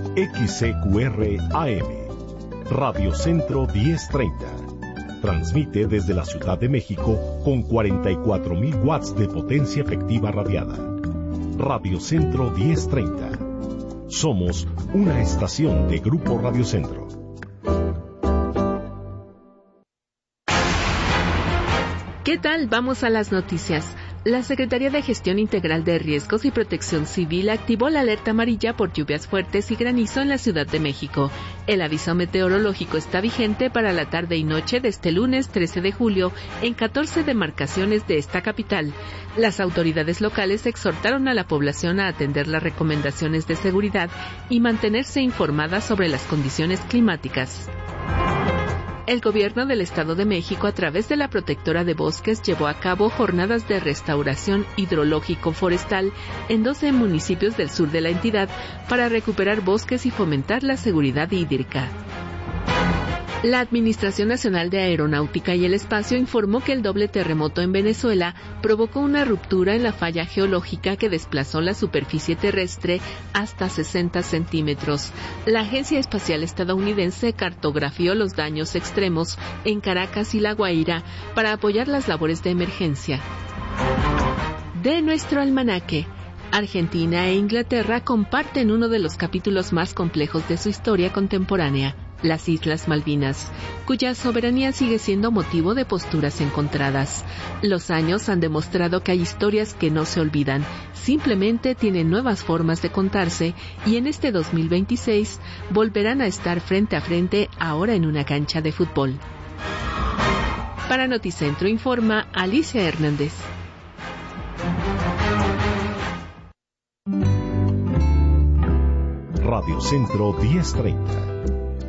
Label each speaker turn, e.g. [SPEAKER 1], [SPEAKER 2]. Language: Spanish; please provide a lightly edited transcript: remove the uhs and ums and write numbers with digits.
[SPEAKER 1] XCQR AM, Radio Centro 1030. Transmite desde la Ciudad de México con 44,000 watts de potencia efectiva radiada. Radio Centro 1030. Somos una estación de Grupo Radio Centro.
[SPEAKER 2] ¿Qué tal? Vamos a las noticias. La Secretaría de Gestión Integral de Riesgos y Protección Civil activó la alerta amarilla por lluvias fuertes y granizo en la Ciudad de México. El aviso meteorológico está vigente para la tarde y noche de este lunes 13 de julio en 14 demarcaciones de esta capital. Las autoridades locales exhortaron a la población a atender las recomendaciones de seguridad y mantenerse informada sobre las condiciones climáticas. El gobierno del Estado de México, a través de la Protectora de Bosques, llevó a cabo jornadas de restauración hidrológico-forestal en 12 municipios del sur de la entidad para recuperar bosques y fomentar la seguridad hídrica. La Administración Nacional de Aeronáutica y el Espacio informó que el doble terremoto en Venezuela provocó una ruptura en la falla geológica que desplazó la superficie terrestre hasta 60 centímetros. La Agencia Espacial Estadounidense cartografió los daños extremos en Caracas y La Guaira para apoyar las labores de emergencia. De nuestro almanaque. Argentina e Inglaterra comparten uno de los capítulos más complejos de su historia contemporánea, las Islas Malvinas, cuya soberanía sigue siendo motivo de posturas encontradas. Los años han demostrado que hay historias que no se olvidan, simplemente tienen nuevas formas de contarse y en este 2026 volverán a estar frente a frente ahora en una cancha de fútbol. Para Noticentro informa Alicia Hernández.
[SPEAKER 1] Radio Centro 1030.